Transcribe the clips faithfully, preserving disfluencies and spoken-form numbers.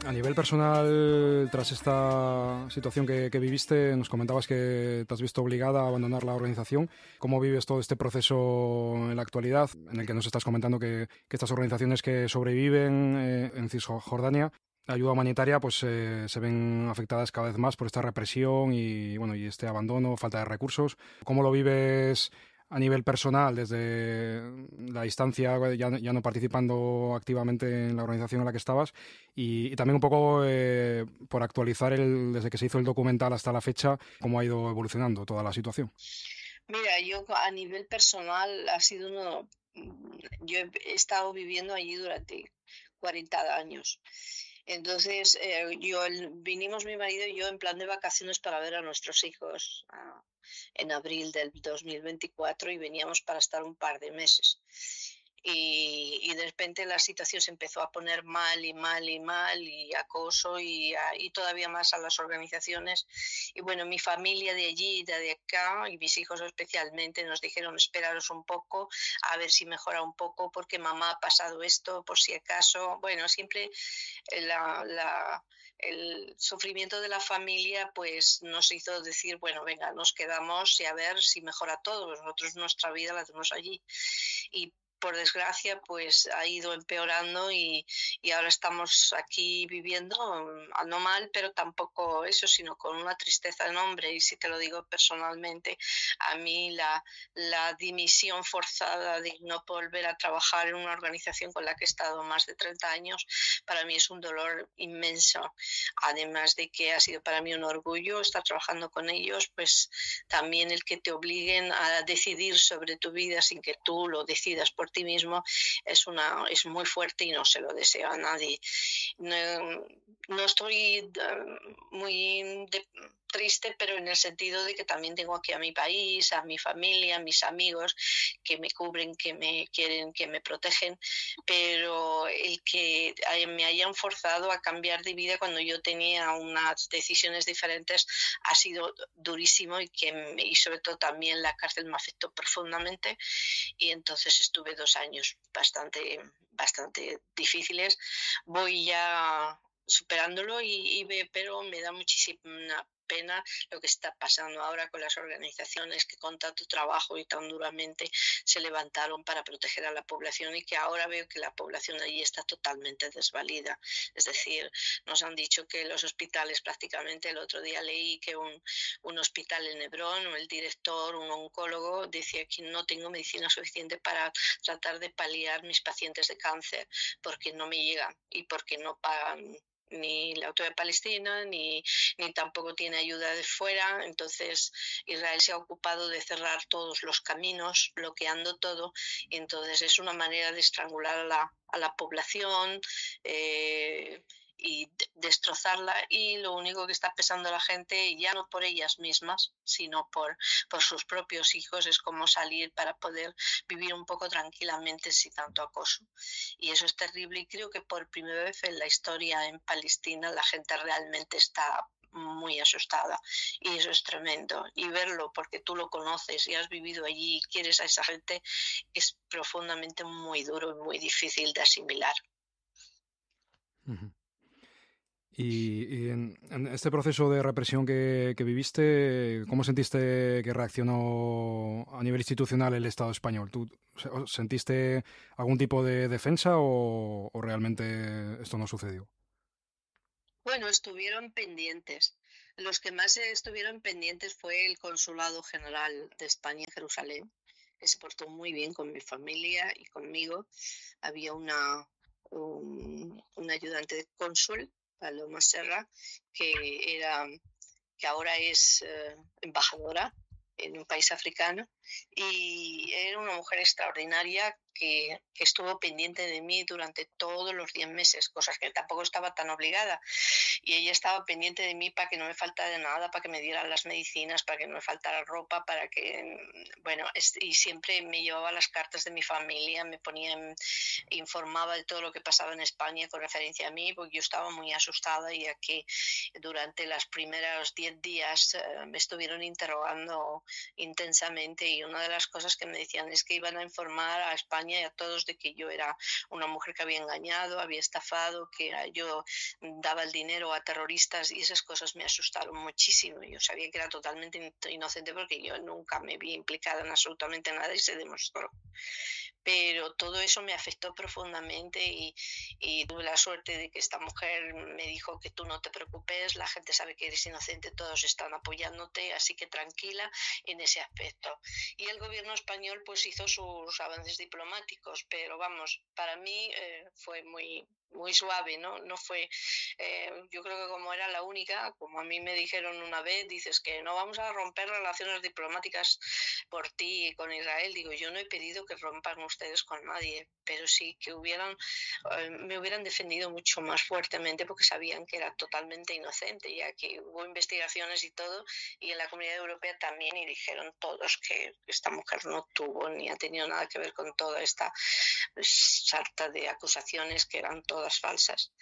A nivel personal, tras esta situación que, que viviste, nos comentabas que te has visto obligada a abandonar la organización. ¿Cómo vives todo este proceso en la actualidad, en el que nos estás comentando que, que estas organizaciones que sobreviven eh, en Cisjordania, ayuda humanitaria, pues eh, se ven afectadas cada vez más por esta represión y, bueno, y este abandono, falta de recursos? ¿Cómo lo vives a nivel personal, desde la distancia, ya, ya no participando activamente en la organización en la que estabas, y, y también un poco eh, por actualizar el, desde que se hizo el documental hasta la fecha, cómo ha ido evolucionando toda la situación? Mira, yo a nivel personal ha sido uno, yo he estado viviendo allí durante cuarenta años. Entonces, eh, yo el- vinimos mi marido y yo en plan de vacaciones para ver a nuestros hijos ah, en abril del dos mil veinticuatro y veníamos para estar un par de meses. Y, y de repente la situación se empezó a poner mal y mal y mal y acoso y, a- y todavía más a las organizaciones. Y bueno, mi familia de allí, de acá y mis hijos especialmente nos dijeron esperaros un poco a ver si mejora un poco porque mamá ha pasado esto por si acaso. Bueno, siempre la, la, el sufrimiento de la familia pues nos hizo decir, bueno, venga, nos quedamos y a ver si mejora todo. Nosotros nuestra vida la tenemos allí. Y por desgracia, pues ha ido empeorando y, y ahora estamos aquí viviendo, mm, no mal, pero tampoco eso, sino con una tristeza enorme. Y si te lo digo personalmente, a mí la, la dimisión forzada de no volver a trabajar en una organización con la que he estado más de treinta años, para mí es un dolor inmenso. Además de que ha sido para mí un orgullo estar trabajando con ellos, pues también el que te obliguen a decidir sobre tu vida sin que tú lo decidas por ti mismo es, una, es muy fuerte y no se lo deseo a nadie. No, no estoy uh, muy de, triste, pero en el sentido de que también tengo aquí a mi país, a mi familia, a mis amigos que me cubren, que me quieren, que me protegen, pero el que me hayan forzado a cambiar de vida cuando yo tenía unas decisiones diferentes ha sido durísimo y, que, y sobre todo también la cárcel me afectó profundamente y entonces estuve dos años bastante, bastante difíciles. Voy ya superándolo y, y pero me da muchísima pena lo que está pasando ahora con las organizaciones que con tanto trabajo y tan duramente se levantaron para proteger a la población y que ahora veo que la población allí está totalmente desvalida. Es decir, nos han dicho que los hospitales prácticamente, el otro día leí que un, un hospital en Hebrón, el director, un oncólogo, decía que no tengo medicina suficiente para tratar de paliar mis pacientes de cáncer porque no me llegan y porque no pagan ni la Autoridad Palestina, ni, ni tampoco tiene ayuda de fuera. Entonces Israel se ha ocupado de cerrar todos los caminos, bloqueando todo, y entonces es una manera de estrangular a la, a la población eh, y destrozarla, y lo único que está pesando a la gente, ya no por ellas mismas, sino por, por sus propios hijos, es cómo salir para poder vivir un poco tranquilamente sin tanto acoso. Y eso es terrible y creo que por primera vez en la historia en Palestina la gente realmente está muy asustada y eso es tremendo, y verlo porque tú lo conoces y has vivido allí y quieres a esa gente es profundamente muy duro y muy difícil de asimilar. Ujú. Y, y en, en este proceso de represión que, que viviste, ¿cómo sentiste que reaccionó a nivel institucional el Estado español? ¿Tú se- sentiste algún tipo de defensa o, o realmente esto no sucedió? Bueno, estuvieron pendientes. Los que más estuvieron pendientes fue el Consulado General de España en Jerusalén, que se portó muy bien con mi familia y conmigo. Había una, un, un ayudante de cónsul, Paloma Serra, que era que ahora es eh, embajadora en un país africano, y era una mujer extraordinaria que, que estuvo pendiente de mí durante todos los diez meses, cosas que tampoco estaba tan obligada, y ella estaba pendiente de mí para que no me faltara nada, para que me dieran las medicinas, para que no me faltara ropa, para que, bueno, y siempre me llevaba las cartas de mi familia, me ponía, informaba de todo lo que pasaba en España con referencia a mí, porque yo estaba muy asustada, y aquí durante los primeros diez días eh, me estuvieron interrogando intensamente, y una de las cosas que me decían es que iban a informar a España España y a todos de que yo era una mujer que había engañado, había estafado, que yo daba el dinero a terroristas, y esas cosas me asustaron muchísimo. Yo sabía que era totalmente inocente porque yo nunca me vi implicada en absolutamente nada y se demostró. Pero todo eso me afectó profundamente y, y tuve la suerte de que esta mujer me dijo que tú no te preocupes, la gente sabe que eres inocente, todos están apoyándote, así que tranquila en ese aspecto. Y el gobierno español pues hizo sus avances diplomáticos, pero vamos, para mí eh, fue muy muy suave, ¿no? No fue, eh, yo creo que como era la única, como a mí me dijeron una vez, dices que no vamos a romper relaciones diplomáticas por ti con Israel. Digo, yo no he pedido que rompan ustedes con nadie, pero sí que hubieran, eh, me hubieran defendido mucho más fuertemente porque sabían que era totalmente inocente, ya que hubo investigaciones y todo, y en la Comunidad Europea también, y dijeron todos que esta mujer no tuvo ni ha tenido nada que ver con toda esta sarta de acusaciones que eran todas falsas.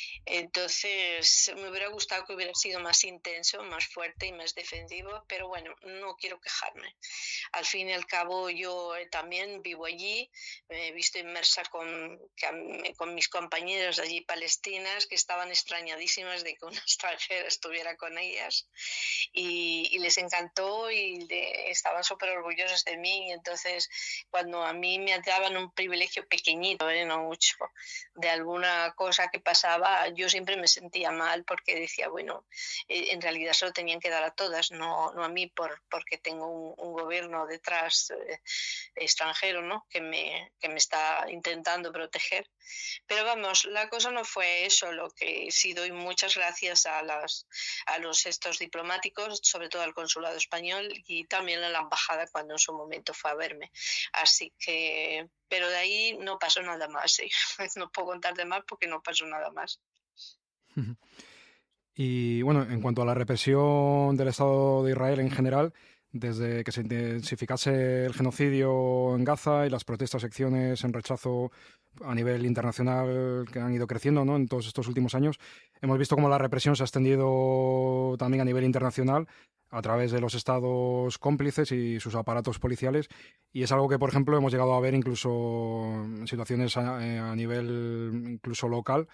Entonces, me hubiera gustado que hubiera sido más intenso, más fuerte y más defensivo, pero bueno, no quiero quejarme. Al fin y al cabo, yo también vivo allí, me he visto inmersa con, con mis compañeras allí palestinas que estaban extrañadísimas de que una extranjera estuviera con ellas, y, y les encantó y de, estaban súper orgullosos de mí. Y entonces, cuando a mí me daban un privilegio pequeñito, ¿eh? No mucho, de alguna cosa que pasaba, yo siempre me sentía mal porque decía, bueno, eh, en realidad se lo tenían que dar a todas, no, no a mí por, porque tengo un, un gobierno detrás eh, extranjero, ¿no? que, me, que me está intentando proteger. Pero vamos, la cosa no fue eso, lo que sí doy muchas gracias a, las, a los estos diplomáticos, sobre todo al consulado español y también a la embajada cuando en su momento fue a verme. Así que, pero de ahí no pasó nada más, ¿sí? No puedo contarte más porque no pasó nada más. Y bueno, en cuanto a la represión del Estado de Israel en general, desde que se intensificase el genocidio en Gaza y las protestas, acciones en rechazo a nivel internacional que han ido creciendo, ¿no? En todos estos últimos años, hemos visto cómo la represión se ha extendido también a nivel internacional a través de los estados cómplices y sus aparatos policiales, y es algo que, por ejemplo, hemos llegado a ver incluso en situaciones a, a nivel incluso local,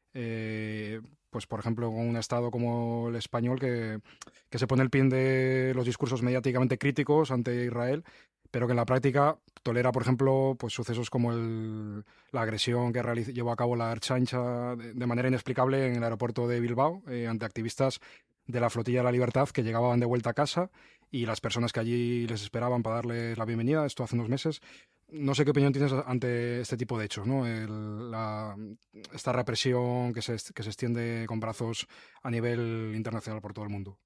eh, pues por ejemplo con un Estado como el español que, que se pone el pin de los discursos mediáticamente críticos ante Israel, pero que en la práctica tolera, por ejemplo, pues sucesos como el, la agresión que realiz, llevó a cabo la Ertzaintza de, de manera inexplicable en el aeropuerto de Bilbao eh, ante activistas de la Flotilla de la Libertad que llegaban de vuelta a casa, y las personas que allí les esperaban para darles la bienvenida, esto hace unos meses. No sé qué opinión tienes ante este tipo de hechos, ¿no? El, la, esta represión que se, que se extiende con brazos a nivel internacional por todo el mundo.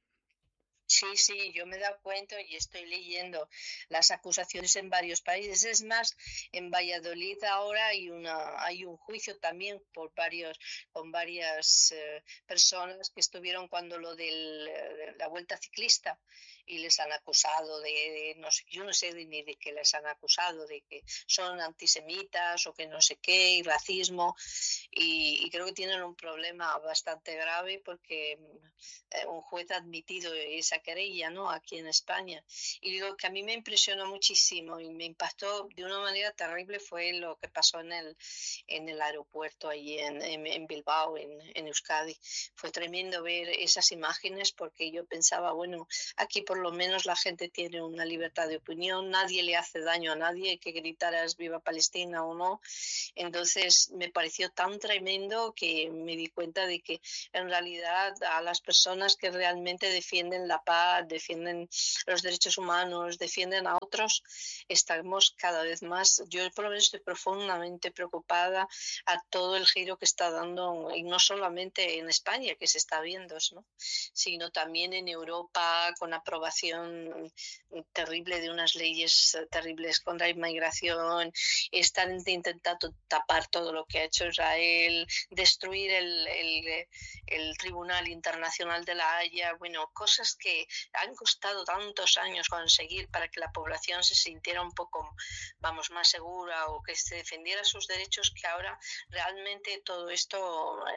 Sí, sí, yo me he dado cuenta y estoy leyendo las acusaciones en varios países. Es más, en Valladolid ahora hay una hay un juicio también por varios con varias eh, personas que estuvieron cuando lo de la Vuelta Ciclista, y les han acusado de, de no sé, yo no sé ni de qué les han acusado, de que son antisemitas o que no sé qué, y racismo, y, y creo que tienen un problema bastante grave porque eh, un juez ha admitido esa querella, ¿no? Aquí en España. Y lo que a mí me impresionó muchísimo y me impactó de una manera terrible fue lo que pasó en el, en el aeropuerto allí en, en, en Bilbao, en, en Euskadi. Fue tremendo ver esas imágenes porque yo pensaba, bueno, aquí por lo menos la gente tiene una libertad de opinión, nadie le hace daño a nadie, que gritaras viva Palestina o no. Entonces me pareció tan tremendo que me di cuenta de que en realidad a las personas que realmente defienden la paz, defienden los derechos humanos, defienden a otros, estamos cada vez más, yo por lo menos estoy profundamente preocupada a todo el giro que está dando, y no solamente en España que se está viendo, ¿no? Sino también en Europa, con aprobación terrible de unas leyes terribles contra la inmigración. Están intentando tapar todo lo que ha hecho Israel, destruir el, el, el Tribunal Internacional de la Haya, bueno, cosas que han costado tantos años conseguir para que la población se sintiera un poco, vamos, más segura o que se defendiera sus derechos, que ahora realmente todo esto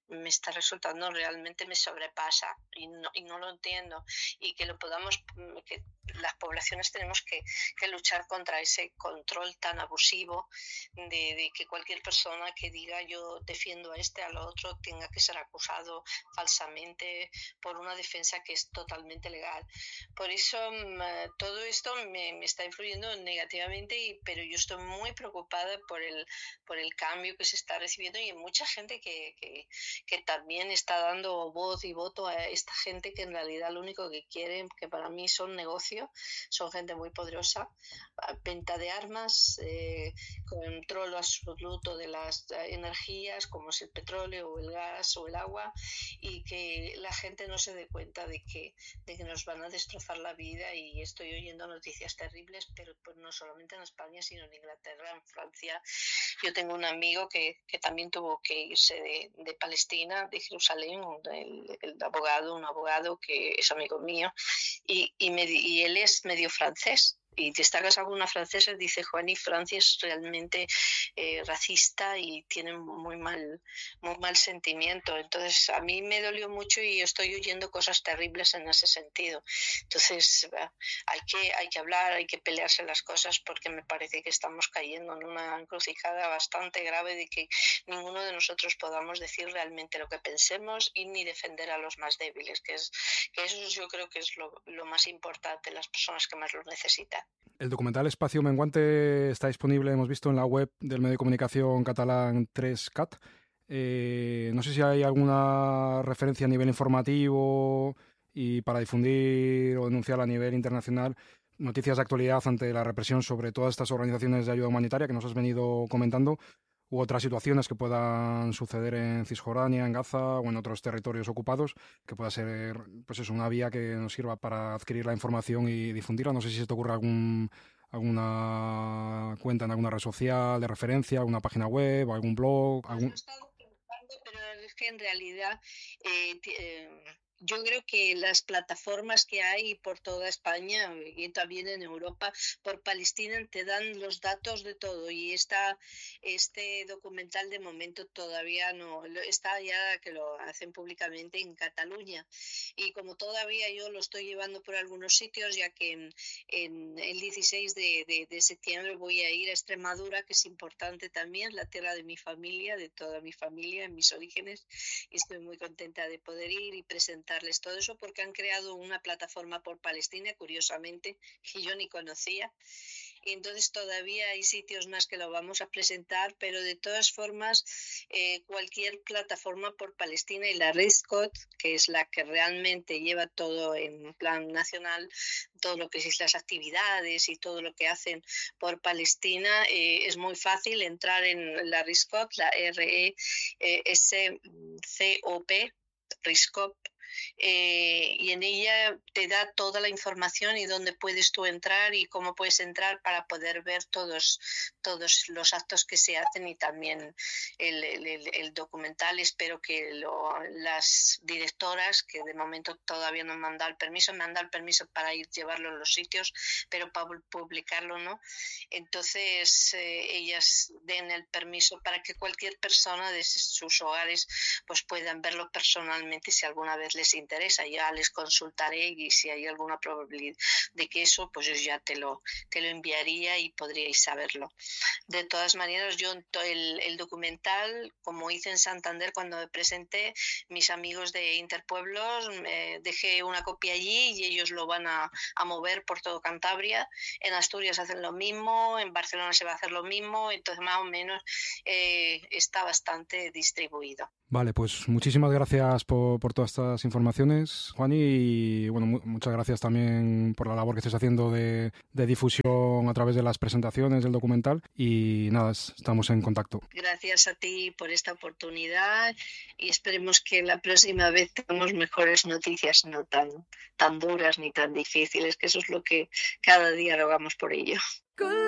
me está resultando realmente me sobrepasa y no, y no lo entiendo, y que lo podamos, que las poblaciones tenemos que, que luchar contra ese control tan abusivo de, de que cualquier persona que diga yo defiendo a este al otro tenga que ser acusado falsamente por una defensa que es totalmente legal. Por eso todo esto me, me está influyendo negativamente, y, pero yo estoy muy preocupada por el, por el cambio que se está recibiendo, y hay mucha gente que, que, que también está dando voz y voto a esta gente que en realidad lo único que quieren, que para mí son negocios, son gente muy poderosa, venta de armas, eh, control absoluto de las energías como es el petróleo o el gas o el agua, y que la gente no se dé cuenta de que, de que nos van a destrozar la vida. Y estoy oyendo noticias terribles, pero pues no solamente en España, sino en Inglaterra, en Francia. Yo tengo un amigo que, que también tuvo que irse de, de Palestina, de Jerusalén, el, el abogado, un abogado que es amigo mío, y, y, me, y él es medio francés. Y te está casado con una francesa, dice Juan, y Francia es realmente eh, racista y tiene muy mal, muy mal sentimiento. Entonces a mí me dolió mucho y estoy oyendo cosas terribles en ese sentido. Entonces hay que, hay que hablar, hay que pelearse las cosas, porque me parece que estamos cayendo en una encrucijada bastante grave de que ninguno de nosotros podamos decir realmente lo que pensemos y ni defender a los más débiles, que, es, que eso yo creo que es lo, lo más importante, las personas que más lo necesitan. El documental Espacio Menguante está disponible, hemos visto, en la web del medio de comunicación catalán tres cat. Eh, no sé si hay alguna referencia a nivel informativo y para difundir o denunciar a nivel internacional noticias de actualidad ante la represión sobre todas estas organizaciones de ayuda humanitaria que nos has venido comentando, u otras situaciones que puedan suceder en Cisjordania, en Gaza o en otros territorios ocupados, que pueda ser, pues eso, una vía que nos sirva para adquirir la información y difundirla. No sé si se te ocurre algún, alguna cuenta en alguna red social de referencia, alguna página web, algún blog. Algún... He estado pensando, pero es que en realidad eh, eh, yo creo que las plataformas que hay por toda España y también en Europa por Palestina te dan los datos de todo, y esta, este documental de momento todavía no está, ya que lo hacen públicamente en Cataluña, y como todavía yo lo estoy llevando por algunos sitios, ya que en, en el dieciséis de, de, de septiembre voy a ir a Extremadura, que es importante también, la tierra de mi familia, de toda mi familia, en mis orígenes, y estoy muy contenta de poder ir y presentar todo eso, porque han creado una plataforma por Palestina, curiosamente, que yo ni conocía. Y entonces todavía hay sitios más que lo vamos a presentar, pero de todas formas eh, cualquier plataforma por Palestina, y la Rescott, que es la que realmente lleva todo en plan nacional, todo lo que es las actividades y todo lo que hacen por Palestina, eh, es muy fácil entrar en la Rescott, la R E S C O P, Rescott. Eh, y en ella te da toda la información y dónde puedes tú entrar y cómo puedes entrar para poder ver todos, todos los actos que se hacen, y también el, el, el documental. Espero que lo, las directoras, que de momento todavía no me han dado el permiso, me han dado el permiso para ir llevarlo a los sitios, pero para publicarlo no. Entonces eh, ellas den el permiso para que cualquier persona de sus hogares pues puedan verlo personalmente, si alguna vez les interesa. Ya les consultaré, y si hay alguna probabilidad de que eso, pues yo ya te lo, te lo enviaría y podríais saberlo. De todas maneras, yo el, el documental, como hice en Santander cuando me presenté, mis amigos de Interpueblos, eh, dejé una copia allí y ellos lo van a, a mover por todo Cantabria. En Asturias hacen lo mismo, en Barcelona se va a hacer lo mismo, entonces más o menos eh, está bastante distribuido. Vale, pues muchísimas gracias por, por todas estas informaciones, Juani, y bueno, mu- muchas gracias también por la labor que estés haciendo de, de difusión a través de las presentaciones del documental, y nada, es- estamos en contacto. Gracias a ti por esta oportunidad, y esperemos que la próxima vez tengamos mejores noticias, no tan, tan duras ni tan difíciles, que eso es lo que cada día rogamos por ello.